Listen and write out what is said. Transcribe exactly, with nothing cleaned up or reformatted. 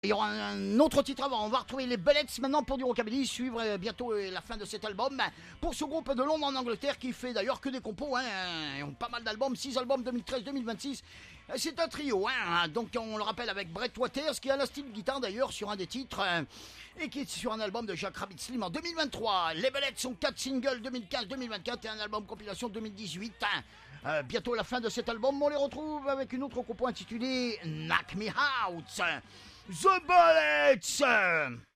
Il y aura un autre titre avant. On va retrouver les Bullets maintenant pour du rockabilly. Suivre euh, bientôt euh, la fin de cet album. Pour ce groupe de Londres en Angleterre qui fait d'ailleurs que des compos. Hein. Ils ont pas mal d'albums. six albums deux mille treize deux mille vingt-six. C'est un trio. Hein. Donc on le rappelle avec Brett Waters qui a la style guitare d'ailleurs sur un des titres. Euh, et qui est sur un album de Jack Rabbit Slim en deux mille vingt-trois. Les Bullets sont quatre singles deux mille quinze deux mille vingt-quatre et un album compilation deux mille dix-huit. Hein. Euh, bientôt la fin de cet album. On les retrouve avec une autre compo intitulée Knock Me Out. The Bullets!